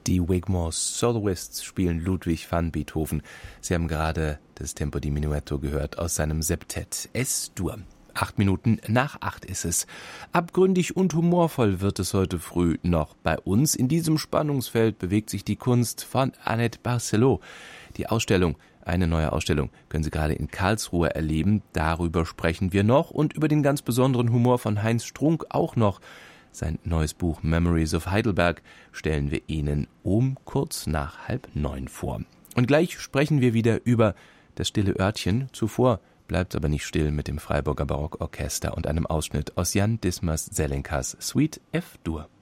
Die Wigmore Soloists spielen Ludwig van Beethoven. Sie haben gerade das Tempo di Minuetto gehört aus seinem Septett Es-Dur. 7:08 ist es. Abgründig und humorvoll wird es heute früh noch bei uns. In diesem Spannungsfeld bewegt sich die Kunst von Annette Barcelot. Die Ausstellung, eine neue Ausstellung, können Sie gerade in Karlsruhe erleben. Darüber sprechen wir noch und über den ganz besonderen Humor von Heinz Strunk auch noch. Sein neues Buch Memories of Heidelberg stellen wir Ihnen um kurz nach 8:30 vor. Und gleich sprechen wir wieder über das stille Örtchen. Zuvor bleibt aber nicht still mit dem Freiburger Barockorchester und einem Ausschnitt aus Jan Dismas Zelenkas Suite F-Dur.